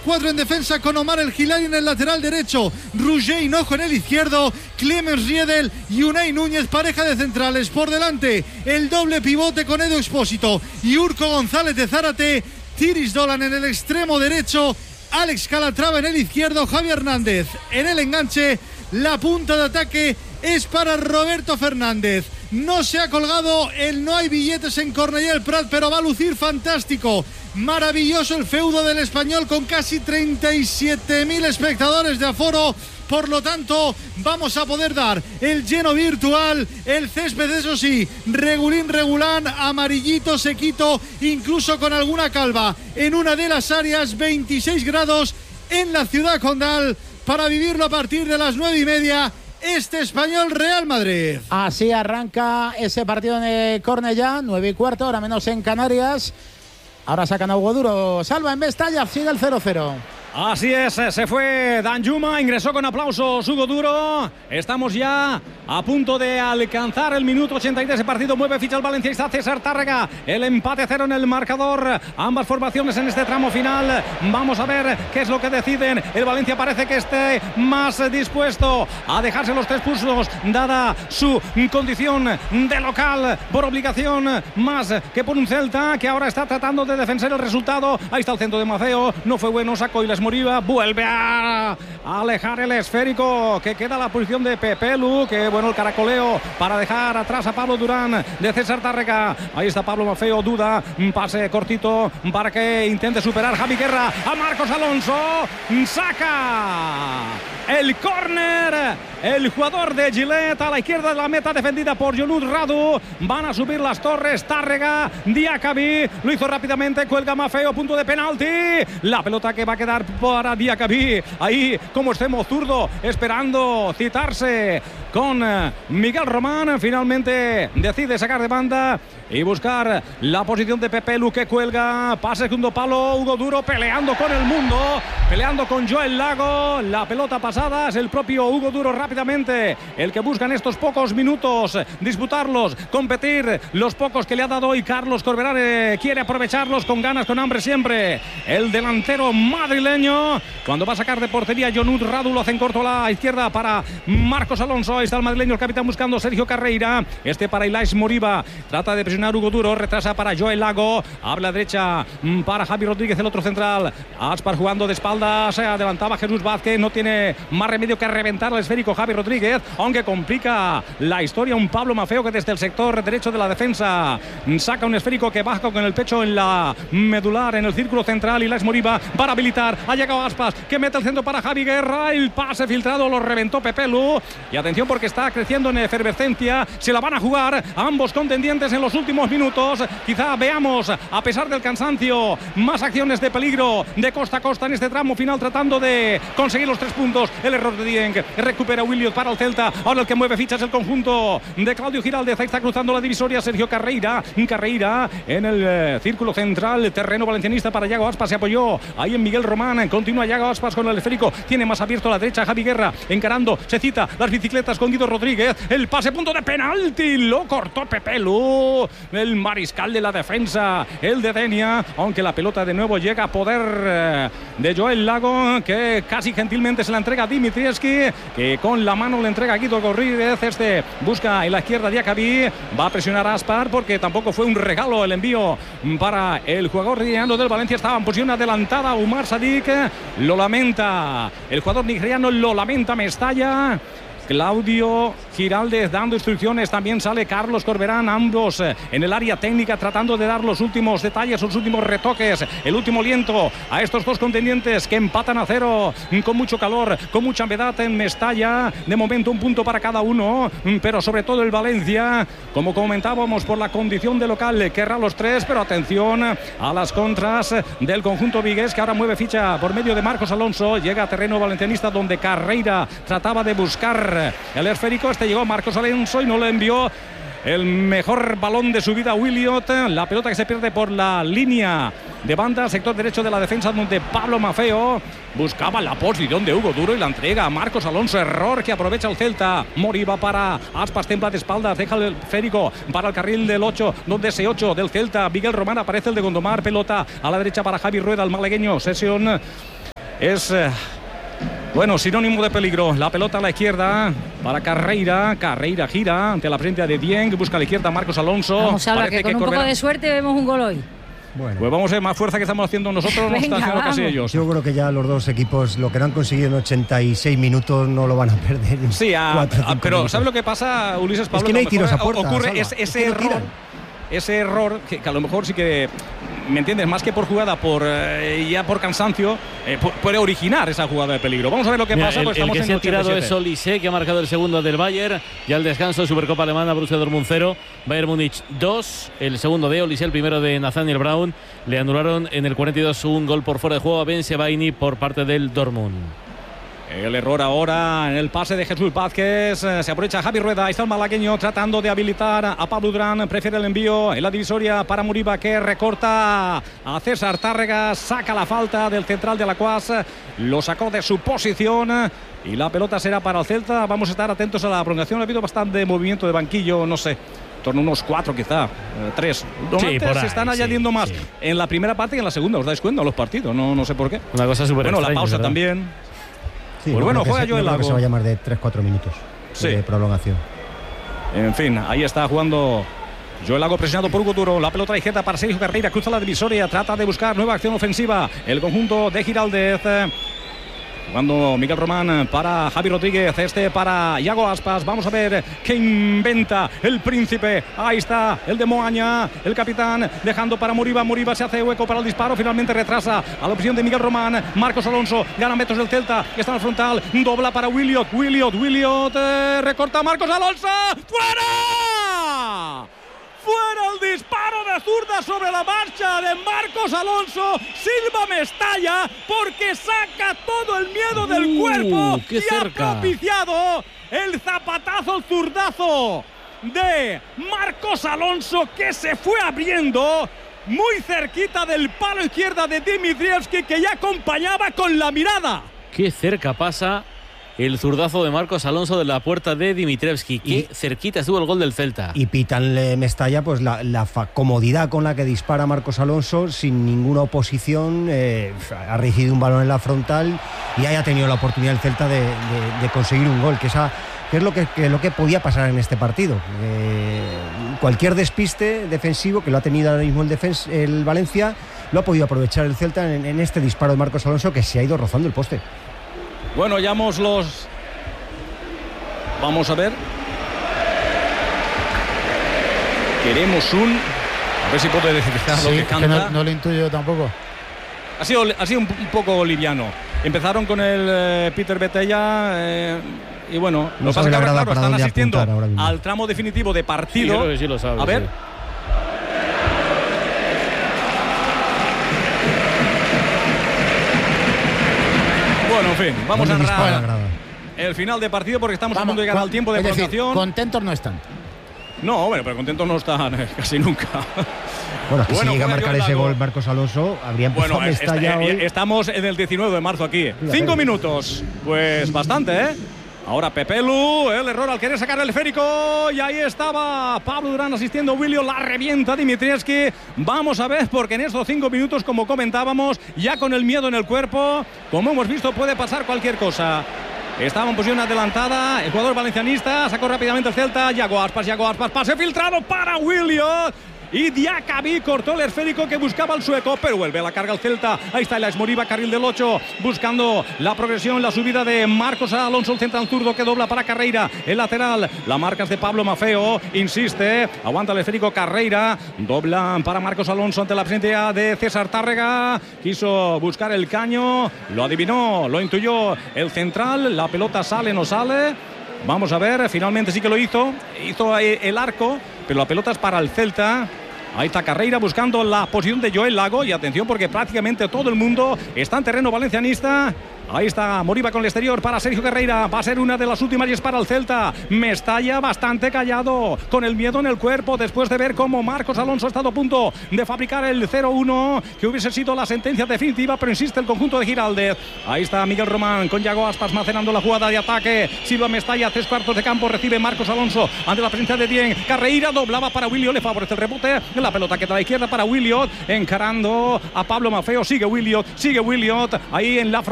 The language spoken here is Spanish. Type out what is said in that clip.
4 en defensa con Omar El Hilali en el lateral derecho, Roger Hinojo en el izquierdo, Clemens Riedel y Unai Núñez, pareja de centrales. Por delante, el doble pivote con Edu Expósito y Urko González de Zárate, Tiris Dolan en el extremo derecho, Alex Calatrava en el izquierdo, Javi Hernández en el enganche. La punta de ataque es para Roberto Fernández. No se ha colgado el no hay billetes en Cornellà el Prat, pero va a lucir fantástico. Maravilloso el feudo del Español con casi 37.000 espectadores de aforo. Por lo tanto, vamos a poder dar el lleno virtual. El césped, eso sí, regulín, amarillito, sequito, incluso con alguna calva. En una de las áreas, 26 grados en la ciudad condal, para vivirlo a partir de las 9:30. Este Español Real Madrid. Así arranca ese partido en Cornellà, 9:15, ahora menos en Canarias. Ahora sacan a Hugo Duro. Salva en Mestalla, sigue el 0-0. Así es, se fue Danjuma, ingresó con aplausos Hugo Duro. Estamos ya a punto de alcanzar el minuto 83 de partido. Mueve ficha el valencianista César Tárrega. El empate a 0 en el marcador. Ambas formaciones en este tramo final. Vamos a ver qué es lo que deciden. El Valencia parece que esté más dispuesto a dejarse los 3 puntos, dada su condición de local por obligación, más que por un Celta que ahora está tratando de defender el resultado. Ahí está el centro de Maceo. No fue bueno, sacó y las Moriba, vuelve a alejar el esférico, que queda la posición de Pepe Lu, que bueno el caracoleo para dejar atrás a Pablo Durán de César Tárrega. Ahí está Pablo Maceo, duda, un pase cortito para que intente superar Javi Guerra a Marcos Alonso, saca el córner el jugador de Gillette a la izquierda de la meta, defendida por Jonut Radu. Van a subir las torres, Tárrega, Diakabi, lo hizo rápidamente, cuelga Maceo, punto de penalti, la pelota que va a quedar para Diakabi, ahí como extremo zurdo, esperando citarse con Miguel Román. Finalmente decide sacar de banda y buscar la posición de Pepe Lu, que cuelga, pase segundo palo, Hugo Duro peleando con el mundo, peleando con Joel Lago, la pelota pasada, es el propio Hugo Duro rápidamente el que busca en estos pocos minutos disputarlos, competir, los pocos que le ha dado hoy Carlos Corberán, quiere aprovecharlos con ganas, con hambre siempre. El delantero madrileño, cuando va a sacar de portería Jonut Radu, lo hace en corto a la izquierda para Marcos Alonso. Ahí está el madrileño, el capitán buscando Sergio Carreira, este para Ilaix Moriba, trata de presionar Hugo Duro, retrasa para Joel Lago, habla derecha para Javi Rodríguez, el otro central. Aspar jugando de espaldas, se adelantaba Jesús Vázquez, no tiene más remedio que reventar el esférico Javi Rodríguez, aunque complica la historia un Pablo Maceo que desde el sector derecho de la defensa saca un esférico que baja con el pecho en la medular, en el círculo central. Ilaix Moriba para habilitar, ha llegado Aspas, que mete el centro para Javi Guerra, el pase filtrado lo reventó Pepe Lu, y atención porque está creciendo en efervescencia, se la van a jugar ambos contendientes en los últimos minutos. Quizá veamos, a pesar del cansancio, más acciones de peligro de costa a costa en este tramo final, tratando de conseguir los 3 puntos. El error de Dieng, recupera Williot para el Celta, ahora el que mueve fichas el conjunto de Claudio Giraldez. Ahí está cruzando la divisoria Sergio Carreira en el círculo central, terreno valencianista para Yago Aspas, se apoyó ahí en Miguel Román, continúa Yago Aspas con el esférico, tiene más abierto a la derecha Javi Guerra, encarando, se cita las bicicletas con Guido Rodríguez, el pase, punto de penalti, lo cortó Pepe Lu, el mariscal de la defensa, el de Denia, aunque la pelota de nuevo llega a poder de Joel Lago, que casi gentilmente se la entrega a Dimitrievski, que con la mano le entrega a Guido Rodríguez. Este busca en la izquierda Diakabi, va a presionar a Aspar porque tampoco fue un regalo el envío para el jugador nigeriano del Valencia. Estaba en posición adelantada Umar Sadik, lo lamenta el jugador nigeriano, lo lamenta Mestalla. Claudio Giraldez dando instrucciones, también sale Carlos Corberán, ambos en el área técnica tratando de dar los últimos detalles, los últimos retoques, el último aliento a estos dos contendientes que empatan a 0 con mucho calor, con mucha humedad en Mestalla. De momento un punto para cada uno, pero sobre todo el Valencia, como comentábamos, por la condición de local querrá los 3, pero atención a las contras del conjunto vigués, que ahora mueve ficha por medio de Marcos Alonso, llega a terreno valencianista donde Carreira trataba de buscar el esférico, este llegó Marcos Alonso y no le envió el mejor balón de su vida Williot. La pelota que se pierde por la línea de banda, sector derecho de la defensa, donde Pablo Maceo buscaba la posición de Hugo Duro y la entrega a Marcos Alonso, error que aprovecha el Celta. Moriba para Aspas, templa de espaldas, deja el esférico para el carril del 8, donde ese 8 del Celta, Miguel Román, aparece el de Gondomar, pelota a la derecha para Javi Rueda, el malagueño, sesión es bueno, sinónimo de peligro. La pelota a la izquierda para Carreira. Carreira gira ante la presencia de Dieng. Busca a la izquierda Marcos Alonso. Vamos a hablar que con un poco de suerte vemos un gol hoy. Bueno. Pues vamos a ver, más fuerza que estamos haciendo nosotros, no están haciendo casi ellos. Yo creo que ya los dos equipos, lo que no han conseguido en 86 minutos, no lo van a perder. Sí, pero minutos. ¿Sabes lo que pasa, Ulises Pablo? Es que no hay tiros a puerta. Ocurre ese error que a lo mejor sí que, ¿me entiendes? Más que por jugada, ya por cansancio, puede originar esa jugada de peligro. Vamos a ver lo que pasa. Pues el que se ha tirado es Olise, que ha marcado el segundo del Bayern. Ya al descanso, Supercopa Alemana, Borussia Dortmund 0, Bayern Múnich 2. El segundo de Olise, el primero de Nathaniel Brown. Le anularon en el 42 un gol por fuera de juego a Ben Sebaini por parte del Dortmund. El error ahora en el pase de Jesús Vázquez. Se aprovecha Javi Rueda. Ahí está el malagueño tratando de habilitar a Pablo Durán. Prefiere el envío en la divisoria para Muriba, que recorta a César Tárrega. Saca la falta del central de Alacuás. Lo sacó de su posición. Y la pelota será para el Celta. Vamos a estar atentos a la prolongación. Ha habido bastante movimiento de banquillo, no sé. En torno a unos 4 quizá, 3. Sí, se están añadiendo más en la primera parte y en la segunda. ¿Os dais cuenta de los partidos? No sé por qué. Una cosa súper extraña. Bueno, la pausa, ¿verdad? También. Sí, pues bueno, juega Joel Lago. Que se va a llamar de 3-4 minutos de prolongación. En fin, ahí está jugando Joel Lago, presionado por Hugo Duro. La pelota a la izquierda para Sergio Carreira. Cruza la divisoria. Trata de buscar nueva acción ofensiva. El conjunto de Giraldez. Jugando Miguel Román para Javi Rodríguez, para Iago Aspas. Vamos a ver qué inventa el príncipe. Ahí está el de Moaña, el capitán, dejando para Muriba. Muriba se hace hueco para el disparo, finalmente retrasa a la opción de Miguel Román. Marcos Alonso gana metros del Celta, está en el frontal, dobla para Williot, recorta Marcos Alonso. ¡Fuera! Fuera el disparo de zurda sobre la marcha de Marcos Alonso. Silva Mestalla, porque saca todo el miedo del cuerpo y ha propiciado el zapatazo, el zurdazo de Marcos Alonso, que se fue abriendo muy cerquita del palo izquierda de Dimitrievski, que ya acompañaba con la mirada. Qué cerca pasa el zurdazo de Marcos Alonso de la puerta de Dimitrievski. Qué cerquita estuvo el gol del Celta. Y pitan Mestalla, pues la comodidad con la que dispara Marcos Alonso, sin ninguna oposición, ha regido un balón en la frontal y haya tenido la oportunidad el Celta de conseguir un gol, que es lo que podía pasar en este partido. Cualquier despiste defensivo que lo ha tenido ahora mismo el Valencia, lo ha podido aprovechar el Celta en este disparo de Marcos Alonso, que se ha ido rozando el poste. Bueno, vamos a ver. Queremos a ver si puedo identificar lo que canta. No lo intuyo tampoco. Ha sido un poco liviano. Empezaron con el Peter Betella. Y bueno, no sabe la verdad, claro, están asistiendo al tramo definitivo de partido. Sí, creo que sí lo sabe. A ver. Sí. Bueno, en fin, vamos a narrar el final de partido, porque estamos a punto de llegar al tiempo de prolongación. Contentos no están. No, bueno, pero contentos no están casi nunca. Bueno, que si llega a marcar ese gol Marcos Alonso, habría empezado Mestalla hoy. Estamos en el 19 de marzo aquí. 5 minutos. Pues bastante, ¿eh? Ahora Pepelu, el error al querer sacar el esférico. Y ahí estaba Pablo Durán asistiendo a Williot. La revienta Dimitrievski. Vamos a ver, porque en estos 5 minutos, como comentábamos, ya con el miedo en el cuerpo, como hemos visto, puede pasar cualquier cosa. Estaba en posición adelantada el jugador valencianista. Sacó rápidamente el Celta. Iago Aspas. Pase filtrado para Williot. Y Diakabi cortó el esférico que buscaba el sueco, pero vuelve a la carga el Celta. Ahí está el Moriba, carril del 8, buscando la progresión, la subida de Marcos Alonso, el central zurdo que dobla para Carreira, el lateral. La marca es de Pablo Maffeo, insiste, aguanta el esférico Carreira, dobla para Marcos Alonso ante la presencia de César Tárrega. Quiso buscar el caño, lo adivinó, lo intuyó el central. La pelota sale, no sale. Vamos a ver, finalmente sí que lo hizo el arco, pero la pelota es para el Celta. Ahí está Carreira buscando la posición de Joel Lago. Y atención, porque prácticamente todo el mundo está en terreno valencianista. Ahí está Moriba con el exterior para Sergio Carreira. Va a ser una de las últimas y es para el Celta. Mestalla bastante callado, con el miedo en el cuerpo, después de ver cómo Marcos Alonso ha estado a punto de fabricar el 0-1, que hubiese sido la sentencia definitiva, pero insiste el conjunto de Giraldez. Ahí está Miguel Román con Iago Aspas macerando la jugada de ataque. Silva Mestalla, 3/4 de campo, recibe Marcos Alonso ante la presencia de Dieng. Carreira doblaba para Williot, le favorece el rebote. La pelota queda a la izquierda para Williot, encarando a Pablo Maffeo. Sigue Williot ahí en la frontera.